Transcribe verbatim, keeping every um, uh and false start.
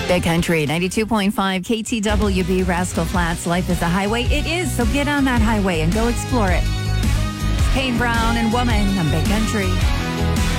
Big Country, ninety-two point five K T W B, Rascal Flats. Life is a highway. It is, so get on that highway and go explore it. It's Kane Brown and Woman on Big Country.